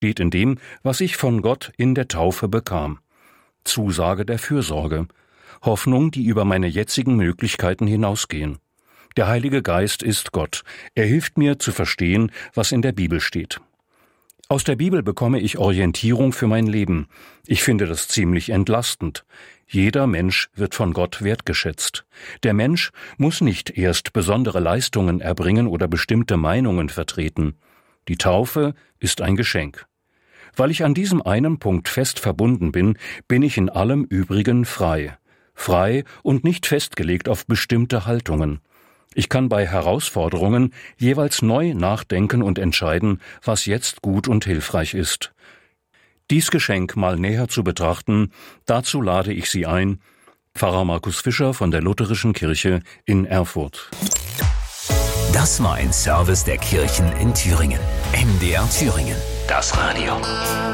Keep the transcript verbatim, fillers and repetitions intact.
steht in dem, was ich von Gott in der Taufe bekam. Zusage der Fürsorge. Hoffnung, die über meine jetzigen Möglichkeiten hinausgehen. Der Heilige Geist ist Gott. Er hilft mir zu verstehen, was in der Bibel steht. Aus der Bibel bekomme ich Orientierung für mein Leben. Ich finde das ziemlich entlastend. Jeder Mensch wird von Gott wertgeschätzt. Der Mensch muss nicht erst besondere Leistungen erbringen oder bestimmte Meinungen vertreten. Die Taufe ist ein Geschenk. Weil ich an diesem einen Punkt fest verbunden bin, bin ich in allem Übrigen frei. Frei und nicht festgelegt auf bestimmte Haltungen. Ich kann bei Herausforderungen jeweils neu nachdenken und entscheiden, was jetzt gut und hilfreich ist. Dies Geschenk mal näher zu betrachten, dazu lade ich Sie ein, Pfarrer Markus Fischer von der Lutherischen Kirche in Erfurt. Das war ein Service der Kirchen in Thüringen. M D R Thüringen. Das Radio.